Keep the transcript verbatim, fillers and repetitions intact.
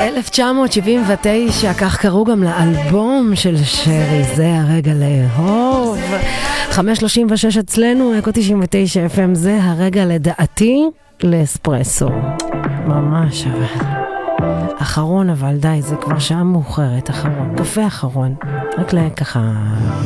אלף תשע מאות שבעים ותשע, כך קראו גם לאלבום של שרי, זה הרגע לאהוב. חמש שלושים ושש אצלנו, אקו תשעים ותשע אף אם, זה הרגע לדעתי לאספרסו. ממש אבל. אחרון אבל די, זה כבר שעה מאוחרת, אחרון. קפה אחרון. רק לככה...